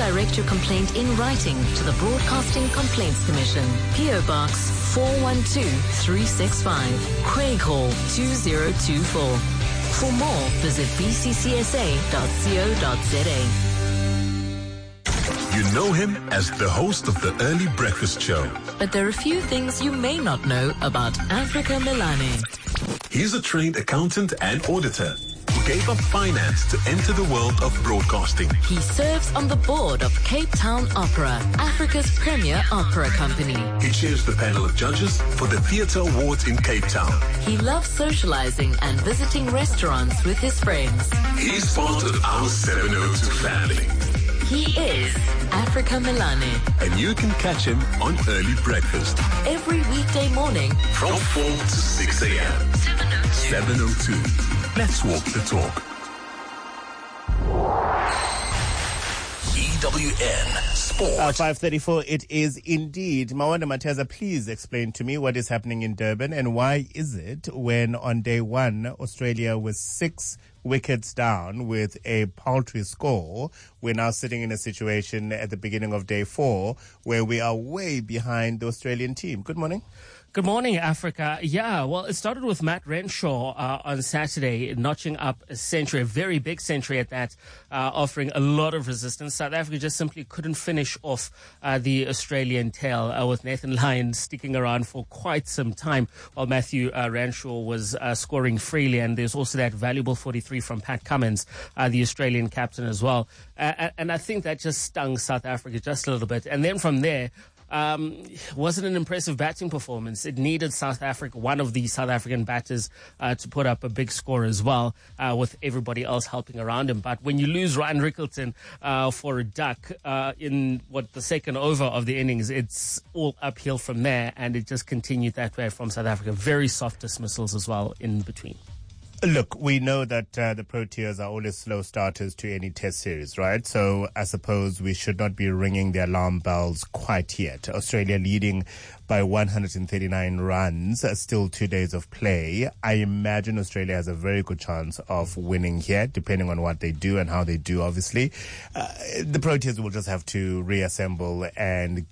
direct your complaint in writing to the Broadcasting Complaints Commission. PO Box 412365, Craig Hall 2024. For more, visit bccsa.co.za. You know him as the host of the Early Breakfast Show. But there are a few things you may not know about Africa Melane. He's a trained accountant and auditor who gave up finance to enter the world of broadcasting. He serves on the board of Cape Town Opera, Africa's premier opera company. He chairs the panel of judges for the Theatre Awards in Cape Town. He loves socializing and visiting restaurants with his friends. He's part of our 702 family. He is Africa Melane. And you can catch him on Early Breakfast. Every weekday morning from 4 to 6 a.m. 702. Let's walk the talk. EWN Sport. 5:34, it is indeed. Mawanda Mateza, please explain to me what is happening in Durban and why is it when on day one, Australia was 6 wickets down with a paltry score, we're now sitting in a situation at the beginning of day 4 where we are way behind the Australian team. Good morning. Good morning, Africa. Yeah, well, it started with Matt Renshaw on Saturday, notching up a century, a very big century at that, offering a lot of resistance. South Africa just simply couldn't finish off the Australian tail, with Nathan Lyon sticking around for quite some time while Matthew Renshaw was scoring freely. And there's also that valuable 43 from Pat Cummins, the Australian captain as well. And I think that just stung South Africa just a little bit. And then from there, wasn't an impressive batting performance. It needed South Africa, one of the South African batters, to put up a big score as well, with everybody else helping around him. But when you lose Ryan Rickleton for a duck in the second over of the innings, it's all uphill from there, and it just continued that way from South Africa. Very soft dismissals as well in between. Look, we know that the Proteas are always slow starters to any test series, right? So I suppose we should not be ringing the alarm bells quite yet. Australia leading by 139 runs, still 2 days of play. I imagine Australia has a very good chance of winning here, depending on what they do and how they do, obviously. The Proteas will just have to reassemble and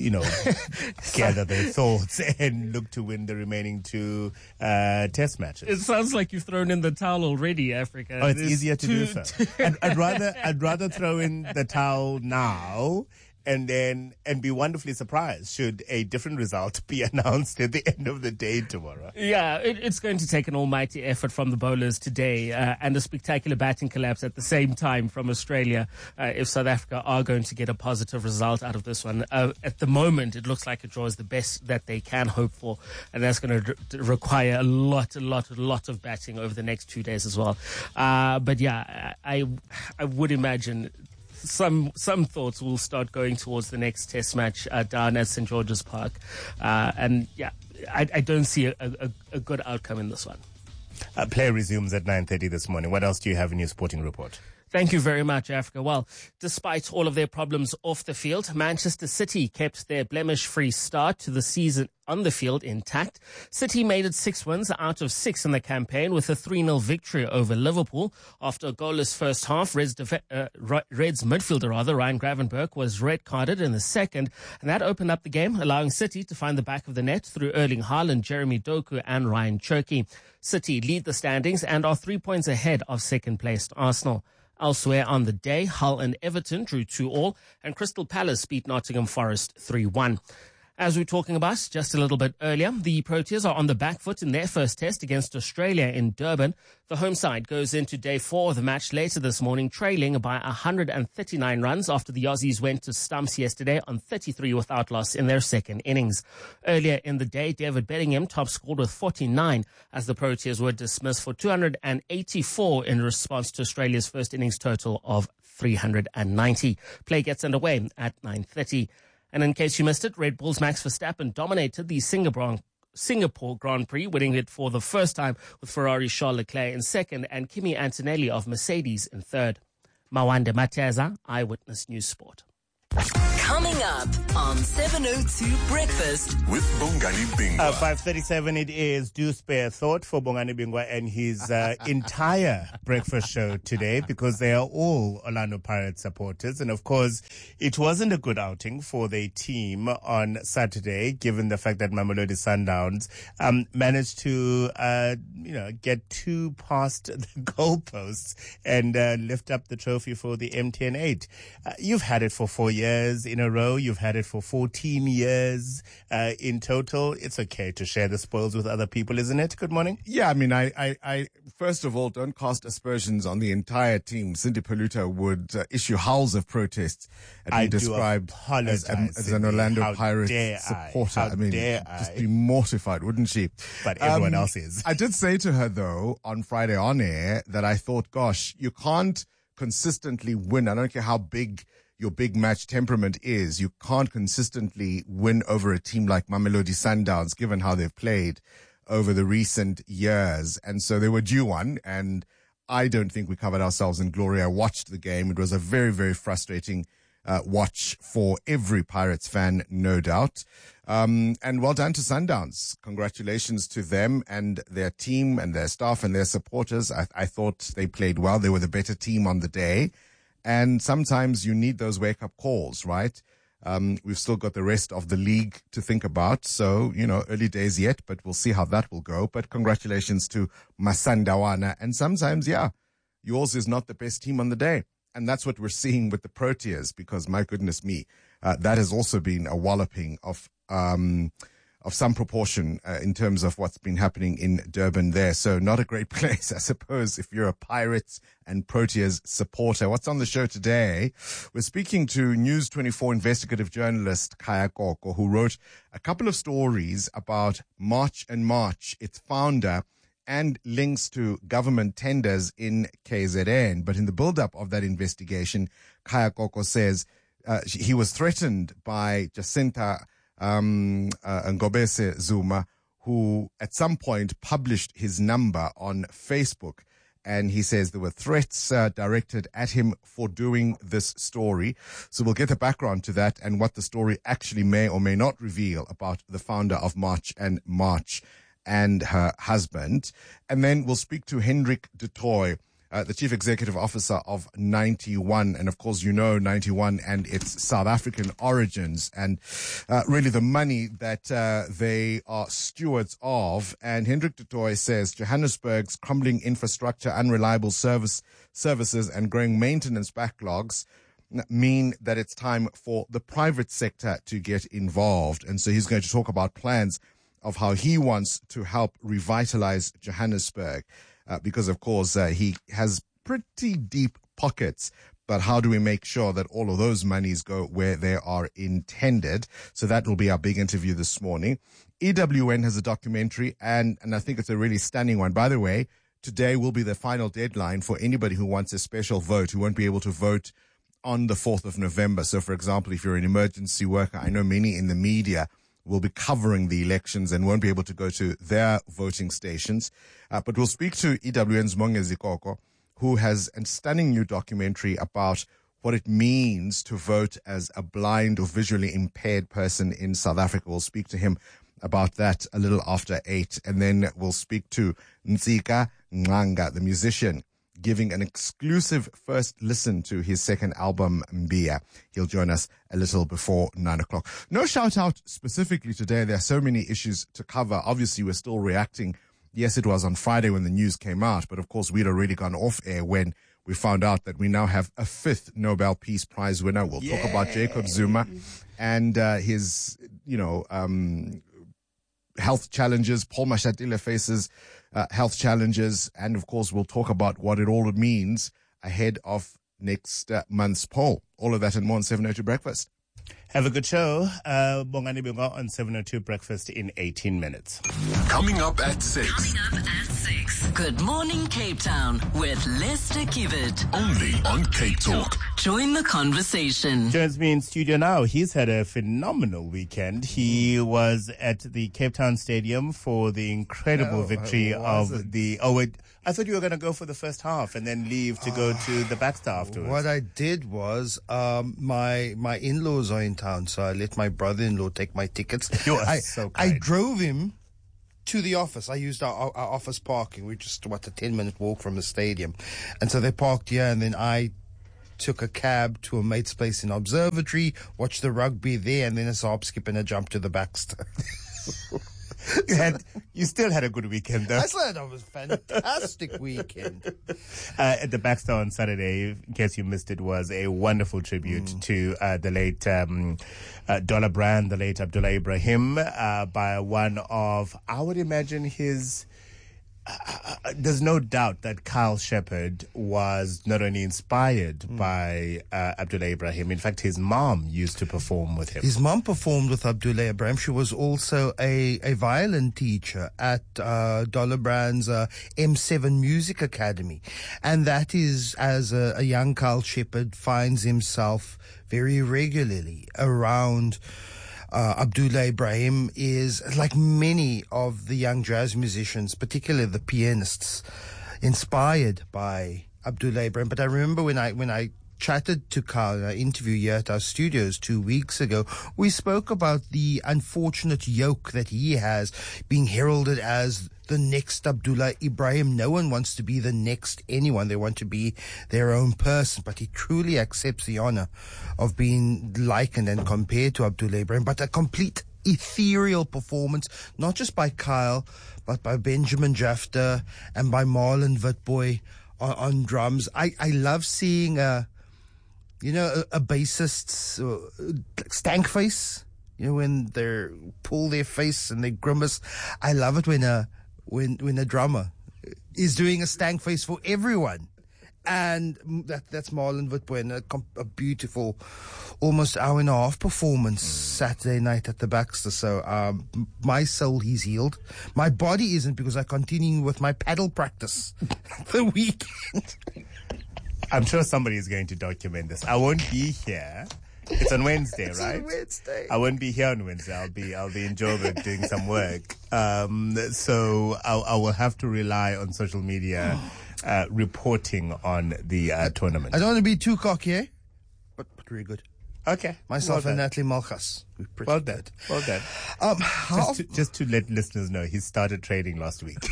gather their thoughts and look to win the remaining 2 test matches. It sounds like you've thrown in the towel already, Africa. Oh, it's easier to do so. I'd rather throw in the towel now and be wonderfully surprised should a different result be announced at the end of the day tomorrow. Yeah, it's going to take an almighty effort from the bowlers today and a spectacular batting collapse at the same time from Australia if South Africa are going to get a positive result out of this one. At the moment, it looks like a draw is the best that they can hope for, and that's going to require a lot of batting over the next 2 days as well. But yeah, I would imagine some thoughts will start going towards the next test match down at St. George's Park. And yeah, I don't see a good outcome in this one. Play resumes at 9:30 this morning. What else do you have in your sporting report? Thank you very much, Africa. Well, despite all of their problems off the field, Manchester City kept their blemish-free start to the season on the field intact. City made it 6 wins out of 6 in the campaign with a 3-0 victory over Liverpool. After a goalless first half, Reds midfielder Ryan Gravenberch was red-carded in the second, and that opened up the game, allowing City to find the back of the net through Erling Haaland, Jeremy Doku and Ryan Cherki. City lead the standings and are 3 points ahead of second-placed Arsenal. Elsewhere on the day, Hull and Everton drew 2-2, and Crystal Palace beat Nottingham Forest 3-1. As we were talking about just a little bit earlier, the Proteas are on the back foot in their first test against Australia in Durban. The home side goes into day 4 of the match later this morning, trailing by 139 runs after the Aussies went to stumps yesterday on 33 without loss in their second innings. Earlier in the day, David Bellingham top scored with 49 as the Proteas were dismissed for 284 in response to Australia's first innings total of 390. Play gets underway at 9:30. And in case you missed it, Red Bull's Max Verstappen dominated the Singapore Grand Prix, winning it for the first time with Ferrari's Charles Leclerc in second and Kimi Antonelli of Mercedes in third. Mawanda Mateza, Eyewitness News Sport. Coming up on 702 Breakfast with Bongani Bingwa. 5:37 it is. Do spare a thought for Bongani Bingwa and his entire breakfast show today, because they are all Orlando Pirates supporters. And of course, it wasn't a good outing for their team on Saturday, given the fact that Mamelodi Sundowns managed to get two past the goalposts and lift up the trophy for the MTN 8. You've had it for 4 years in a row. You've had it for 14 years in total. It's okay to share the spoils with other people, isn't it? Good morning. Yeah, I mean, I first of all, don't cast aspersions on the entire team. Cindy Peluta would issue howls of protests and be described as an Orlando Pirates supporter. I mean, just be mortified, wouldn't she? But everyone else is. I did say to her, though, on Friday on air, that I thought, gosh, you can't consistently win. I don't care how big your big match temperament is. You can't consistently win over a team like Mamelodi Sundowns, given how they've played over the recent years. And so they were due one, and I don't think we covered ourselves in glory. I watched the game. It was a very, very frustrating watch for every Pirates fan, no doubt. And well done to Sundowns. Congratulations to them and their team and their staff and their supporters. I thought they played well. They were the better team on the day. And sometimes you need those wake-up calls, right? We've still got the rest of the league to think about. So, early days yet, but we'll see how that will go. But congratulations to Masandawana. And sometimes, yours is not the best team on the day. And that's what we're seeing with the Proteas, because my goodness me, that has also been a walloping of some proportion in terms of what's been happening in Durban there. So not a great place, I suppose, if you're a Pirates and Proteas supporter. What's on the show today? We're speaking to News 24 investigative journalist Kaya Koko, who wrote a couple of stories about March and March, its founder, and links to government tenders in KZN. But in the build-up of that investigation, Kaya Koko says he was threatened by Jacinta Ngobese Zuma, who at some point published his number on Facebook. And he says there were threats directed at him for doing this story. So we'll get the background to that and what the story actually may or may not reveal about the founder of March and March and her husband. And then we'll speak to Hendrik du Toit, the Chief Executive Officer of 91. And of course, 91 and its South African origins and really the money that they are stewards of. And Hendrik du Toit says Johannesburg's crumbling infrastructure, unreliable services and growing maintenance backlogs mean that it's time for the private sector to get involved. And so he's going to talk about plans of how he wants to help revitalize Johannesburg. Because, of course, he has pretty deep pockets. But how do we make sure that all of those monies go where they are intended? So that will be our big interview this morning. EWN has a documentary, and I think it's a really stunning one. By the way, today will be the final deadline for anybody who wants a special vote, who won't be able to vote on the 4th of November. So, for example, if you're an emergency worker, I know many in the media will be covering the elections and won't be able to go to their voting stations. But we'll speak to EWN's Mongezi Koko, who has a stunning new documentary about what it means to vote as a blind or visually impaired person in South Africa. We'll speak to him about that a little after 8. And then we'll speak to Ntsika Nganga, the musician, giving an exclusive first listen to his second album, Mbia. He'll join us a little before 9 o'clock. No shout out specifically today. There are so many issues to cover. Obviously, we're still reacting. Yes, it was on Friday when the news came out, but of course, we'd already gone off air when we found out that we now have a 5th Nobel Peace Prize winner. We'll talk about Jacob Zuma and his, health challenges. Paul Mashatile faces health challenges. And of course, we'll talk about what it all means ahead of next month's poll. All of that and more on 702 Breakfast. Have a good show. Bongani Bingwa on 702 Breakfast in 18 minutes. Coming up at 6. 6. Good morning, Cape Town with Lester Kivet. Only on Cape Talk. Join the conversation. Joins me in studio now. He's had a phenomenal weekend. He was at the Cape Town Stadium for the incredible victory of the... Oh, wait. I thought you were going to go for the first half and then leave to go to the Baxter afterwards. What I did was, my in-laws are in town, so I let my brother-in-law take my tickets. You are so kind. I drove him to the office. I used our office parking. We're just, a 10-minute walk from the stadium. And so they parked here, and then I took a cab to a mate's place in Observatory, watched the rugby there, and then a hop, skip, and a jump to the Baxter. You still had a good weekend, though. I said it was a fantastic weekend. At the Baxter on Saturday, in case you missed it, was a wonderful tribute to the late Dollar Brand, the late Abdullah Ibrahim, by one of, I would imagine, his... there's no doubt that Kyle Shepherd was not only inspired by Abdullah Ibrahim. In fact, his mom used to perform with him. His mom performed with Abdullah Ibrahim. She was also a violin teacher at Dollar Brand's M7 Music Academy. And that is, as a young Kyle Shepherd finds himself very regularly around Abdullah Ibrahim, is like many of the young jazz musicians, particularly the pianists, inspired by Abdullah Ibrahim. But I remember when I chatted to Kyle in our interview here at our studios 2 weeks ago, we spoke about the unfortunate yoke that he has, being heralded as the next Abdullah Ibrahim. No one wants to be the next anyone. They want to be their own person. But he truly accepts the honor of being likened and compared to Abdullah Ibrahim. But a complete ethereal performance, not just by Kyle, but by Benjamin Jafta and by Marlon Witbooi on drums. I love seeing a bassist's stank face. You know, when they pull their face and they grimace. I love it when a drummer is doing a stank face for everyone. And that's Marlon Witbooi, and a beautiful, almost hour-and-a-half performance Saturday night at the Baxter. So my soul, he's healed. My body isn't, because I continue with my paddle practice the weekend. I'm sure somebody is going to document this. I won't be here. It's on Wednesday, It's right? on Wednesday. I won't be here on Wednesday. I'll be in Joburg doing some work. So I will have to rely on social media reporting on the tournament. I don't want to be too cocky, but very good. Okay. Myself well and done. Natalie Malchus. Well done. Well done. Just to let listeners know, he started trading last week.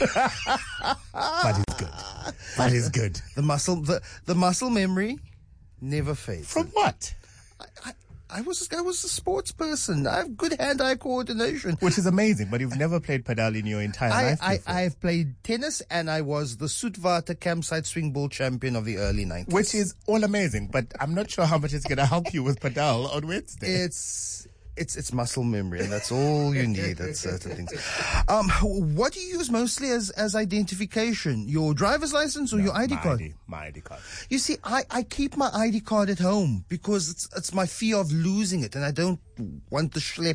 But he's good. But he's good. The muscle memory never fades. From what? I was a sports person. I have good hand-eye coordination. Which is amazing, but you've never played padel in your entire life before. I've played tennis, and I was the Soetwater campsite swing ball champion of the early 90s. Which is all amazing, but I'm not sure how much it's going to help you with padel on Wednesday. It's muscle memory, and that's all you need at certain things. What do you use mostly as identification? Your driver's license or your ID card? My ID card. You see, I keep my ID card at home because it's my fear of losing it, and I don't want the schlep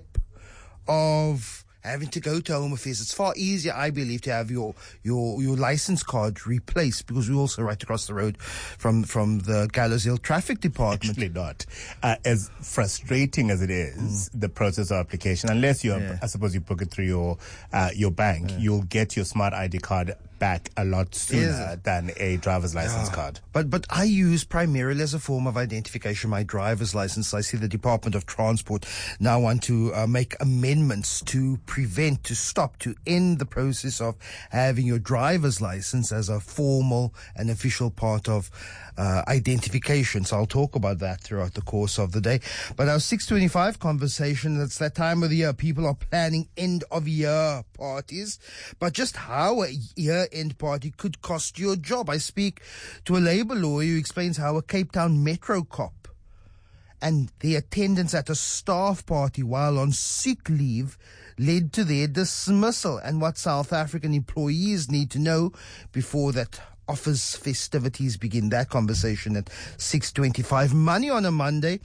of having to go to Home Affairs. It's far easier, I believe, to have your license card replaced, because we're also right across the road from the Gallows Hill Traffic Department. Actually not. As frustrating as it is, the process of application, unless I suppose you book it through your bank, you'll get your smart ID card back a lot sooner than a driver's license card. But I use primarily as a form of identification my driver's license. I see the Department of Transport now want to make amendments to prevent, to stop, to end the process of having your driver's license as a formal and official part of identification. So I'll talk about that throughout the course of the day. But our 6:25 conversation, it's that time of the year. People are planning end of year parties, but just how a year-end party could cost you a job. I speak to a labor lawyer who explains how a Cape Town Metro cop and the attendance at a staff party while on sick leave led to their dismissal, and what South African employees need to know before that office festivities begin. That conversation at 6:25. Money on a Monday.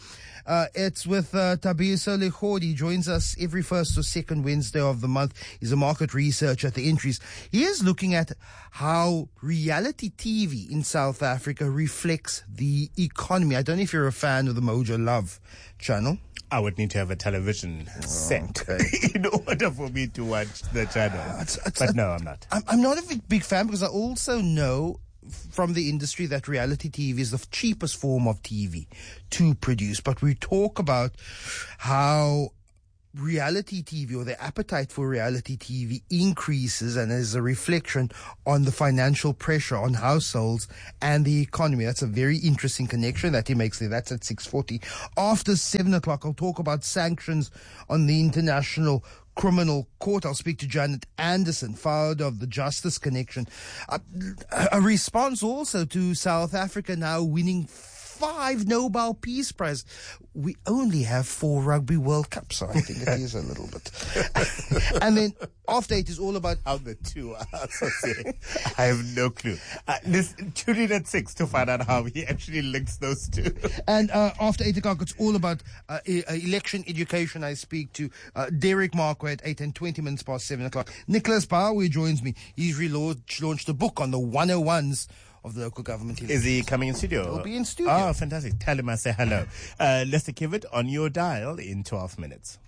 It's with Thabiso Lekhodi. He joins us every first or second Wednesday of the month. He's a market researcher at the Entries. He is looking at how reality TV in South Africa reflects the economy. I don't know if you're a fan of the Mojo Love channel. I would need to have a television set in order for me to watch the channel. But no, I'm not. I'm not a big fan because I also know from the industry that reality TV is the cheapest form of TV to produce. But we talk about how reality TV, or the appetite for reality TV, increases and is a reflection on the financial pressure on households and the economy. That's a very interesting connection that he makes there. That's at 6:40. After 7 o'clock, I'll talk about sanctions on the International Criminal Court. I'll speak to Janet Anderson, founder of the Justice Connection. A response also to South Africa now winning 5 Nobel Peace Prize. We only have 4 Rugby World Cups, so I think it is a little bit. And then after 8 is all about how the two are associated. I have no clue. Tune in at 6 to find out how he actually links those two. And after 8 o'clock, it's all about election education. I speak to Derek Marco at 8 and 20 minutes past 7 o'clock. Nicholas Bauer joins me. He's launched a book on the 101s of the local government. Is he coming in studio? He'll be in studio. Oh, fantastic. Tell him I say hello. Lester Kivitt on your dial in 12 minutes.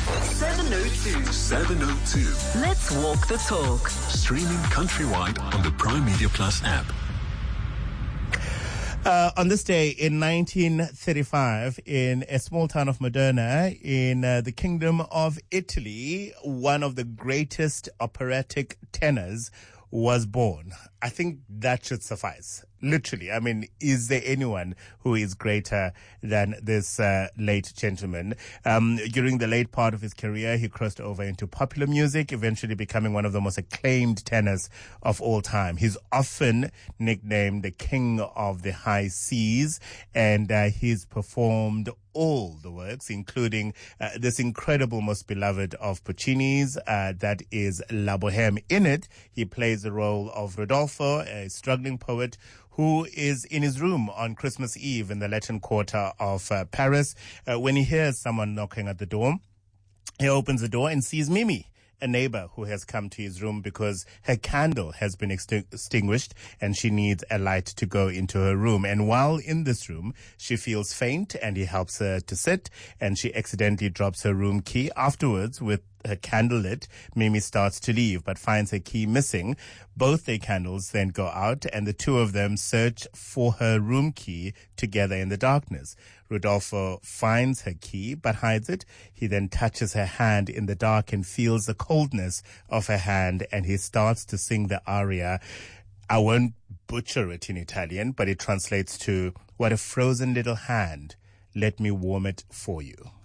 702. Let's walk the talk. Streaming countrywide on the Prime Media Plus app. On this day in 1935, in a small town of Modena in the Kingdom of Italy, one of the greatest operatic tenors was born. I think that should suffice. Literally. I mean, is there anyone who is greater than this late gentleman? During the late part of his career, he crossed over into popular music, eventually becoming one of the most acclaimed tenors of all time. He's often nicknamed the King of the High Seas, and he's performed all the works, including this incredible, most beloved of Puccini's, that is La Bohème. In it, he plays the role of Rodolfo, a struggling poet who is in his room on Christmas Eve in the Latin Quarter of Paris. When he hears someone knocking at the door, he opens the door and sees Mimi, a neighbor who has come to his room because her candle has been extinguished and she needs a light to go into her room. And while in this room, she feels faint and he helps her to sit, and she accidentally drops her room key. Afterwards, with her candle lit, Mimi starts to leave but finds her key missing. Both their candles then go out and the two of them search for her room key together in the darkness. Rodolfo finds her key but hides it. He then touches her hand in the dark and feels the coldness of her hand, and he starts to sing the aria. I won't butcher it in Italian, but it translates to, "What a frozen little hand, let me warm it for you."